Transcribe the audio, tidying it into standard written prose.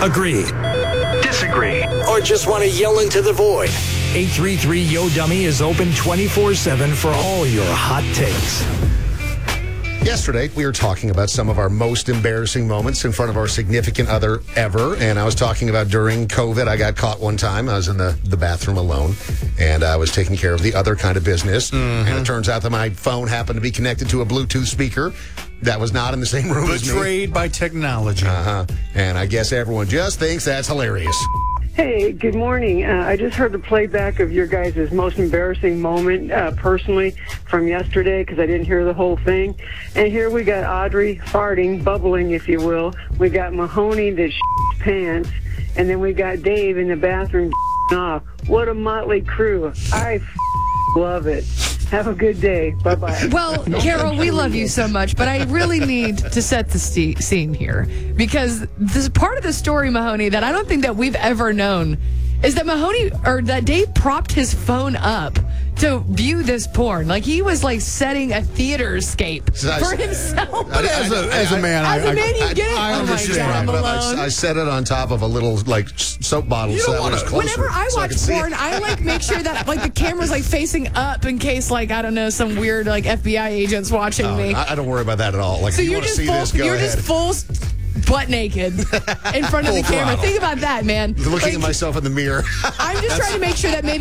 Agree? Disagree? Or just want to yell into the void? 833-YO-DUMMY is open 24/7 for all your hot takes. Yesterday, we were talking about some of our most embarrassing moments in front of our significant other ever. And I was talking about during COVID, I got caught one time. I was in the bathroom alone, and I was taking care of the other kind of business. And it turns out that my phone happened to be connected to a Bluetooth speaker that was not in the same room as me. Betrayed by technology. And I guess everyone just thinks that's hilarious. Hey, good morning. I just heard the playback of your guys' most embarrassing moment, personally, from yesterday, because I didn't hear the whole thing. And here we got Audrey farting, bubbling, if you will. We got Mahoney that pants. And then we got Dave in the bathroom off. What a motley crew. I love it. Have a good day. Bye-bye. Well, Carol, we love you so much, but I really need to set the scene here, because this part of the story, Mahoney, that I don't think that we've ever known is that that Dave propped his phone up to view this porn. Like, he was like setting a theater escape for himself. As a man, you get it. I Oh understand. my God, I set it on top of a little soap bottle. So that was closer, whenever I so watch porn, I make sure that the camera's facing up in case I don't know, some weird FBI agent's watching me. I don't worry about that at all. So you want to see this? Go you're ahead. just full butt naked in front of the camera. throttle. Think about that, man. Looking at myself in the mirror. I'm just trying to make sure that maybe